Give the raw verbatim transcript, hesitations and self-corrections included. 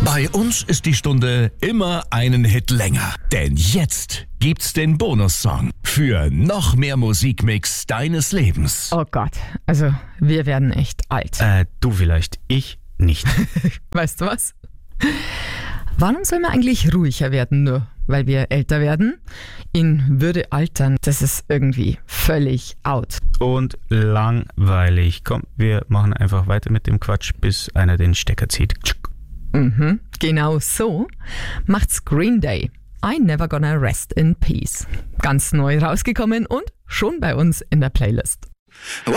Bei uns ist die Stunde immer einen Hit länger. Denn jetzt gibt's den Bonussong für noch mehr Musikmix deines Lebens. Oh Gott, also wir werden echt alt. Äh, du vielleicht, ich nicht. Weißt du was? Warum soll man eigentlich ruhiger werden, nur weil wir älter werden? In Würde altern, das ist irgendwie völlig out. Und langweilig. Komm, wir machen einfach weiter mit dem Quatsch, bis einer den Stecker zieht. Mhm, genau so macht's Green Day. I Never Gonna Rest in Peace. Ganz neu rausgekommen und schon bei uns in der Playlist. Well,